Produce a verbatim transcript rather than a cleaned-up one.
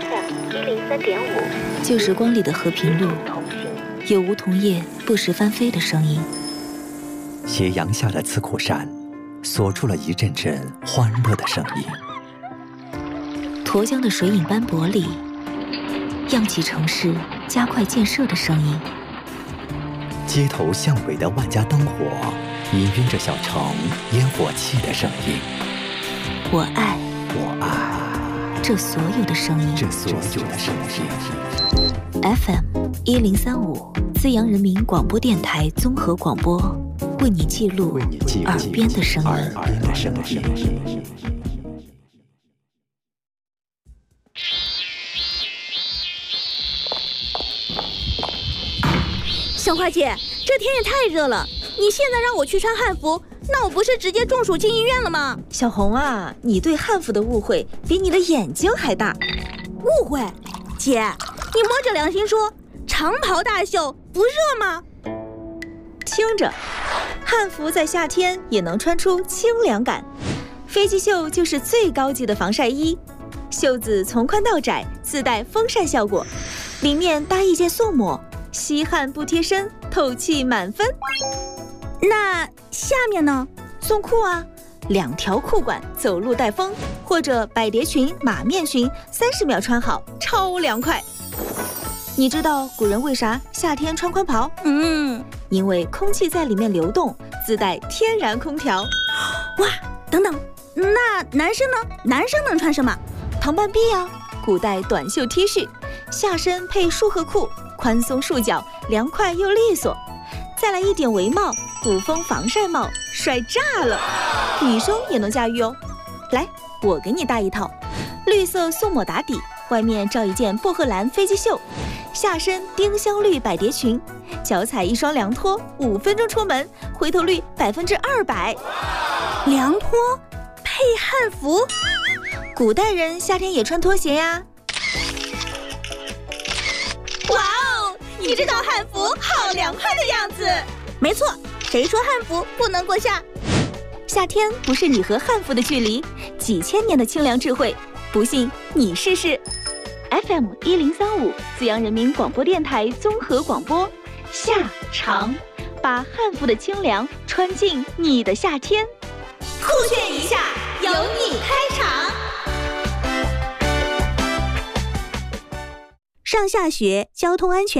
F M 一零三点五， 旧时光里的和平路，有梧桐叶不时翻飞的声音。 斜阳下的刺库山，锁住了一阵阵欢乐的声音。 沱江的水影斑驳里，漾起城市加快建设的声音。 街头巷尾的万家灯火，氤氲着小城烟火气的声音。 我爱， 我爱这所有的声音， 这所有的声音。 F M 一零三五，资阳人民广播电台综合广播，为你记录耳边的声音。 耳边的声音。 小花姐，这天也太热了，你现在让我去穿汉服，那我不是直接中暑进医院了吗？ 小红啊，你对汉服的误会比你的眼睛还大。 误会？姐，你摸着良心说，长袍大袖不热吗？ 听着，汉服在夏天也能穿出清凉感。飞机袖就是最高级的防晒衣，袖子从宽到窄，自带风扇效果，里面搭一件素抹，吸汗不贴身，透气满分。 那下面呢？ 送裤啊，两条裤管，走路带风，或者百蝶裙、马面裙，三十秒穿好，超凉快。你知道古人为啥夏天穿宽袍？ 嗯， 因为空气在里面流动，自带天然空调。 哇，等等，那男生呢？男生能穿什么？ 唐半臂啊，古代短袖 T 恤，下身配束荷裤，宽松束脚，凉快又利索。再来一点围帽，古风防晒帽，帅炸了！女生也能驾驭哦。来，我给你搭一套，绿色素抹打底，外面罩一件薄荷蓝飞机袖，下身丁香绿百蝶裙，脚踩一双凉拖，五分钟出门，回头率百分之二百。 凉拖配汉服， 古代人夏天也穿拖鞋呀。 哇哦，你这套汉服好凉快的样子。没错，谁说汉服不能过夏？ 夏天不是你和汉服的距离，几千年的清凉智慧，不信你试试。F M 一零三五，资阳人民广播电台综合广播，夏长，把汉服的清凉穿进你的夏天。 酷炫一下，由你开场。上下学交通安全